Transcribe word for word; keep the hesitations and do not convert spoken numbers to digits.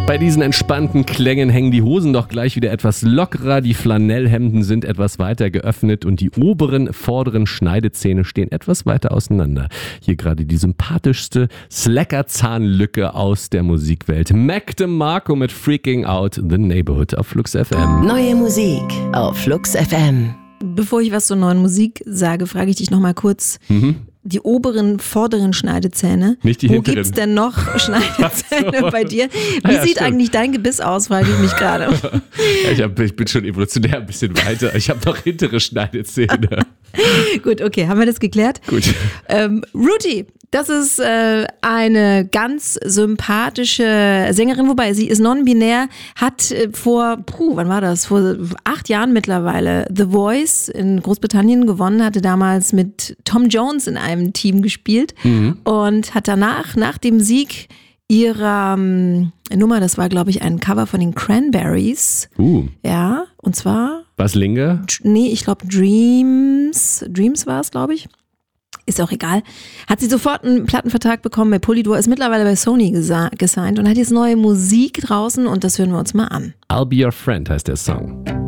Bei diesen entspannten Klängen hängen die Hosen doch gleich wieder etwas lockerer, die Flanellhemden sind etwas weiter geöffnet und die oberen, vorderen Schneidezähne stehen etwas weiter auseinander. Hier gerade die sympathischste Slacker-Zahnlücke aus der Musikwelt. Mac DeMarco mit Freaking Out the Neighborhood auf Flux F M. Neue Musik auf Flux F M. Bevor ich was zur neuen Musik sage, frage ich dich noch mal kurz. Mhm. Die oberen, vorderen Schneidezähne. Nicht die Wo hinteren. Gibt es denn noch Schneidezähne so. bei dir? Wie ja, sieht stimmt. eigentlich dein Gebiss aus, frage ich mich gerade. Ja, ich, hab, ich bin schon evolutionär ein bisschen weiter. Ich habe noch hintere Schneidezähne. Gut, okay, haben wir das geklärt? Gut. Ähm, Ruti, das ist äh, eine ganz sympathische Sängerin, wobei sie ist non-binär, hat äh, vor, puh, wann war das? Vor acht Jahren mittlerweile The Voice in Großbritannien gewonnen, hatte damals mit Tom Jones in einem Team gespielt mhm. und hat danach, nach dem Sieg ihrer ähm, Nummer, das war glaube ich ein Cover von den Cranberries, uh. ja, und zwar Was Linge? Nee, ich glaube Dreams, Dreams war es, glaube ich. Ist auch egal. Hat sie sofort einen Plattenvertrag bekommen bei Polydor, ist mittlerweile bei Sony gesa- gesigned und hat jetzt neue Musik draußen und das hören wir uns mal an. I'll Be Your Friend heißt der Song.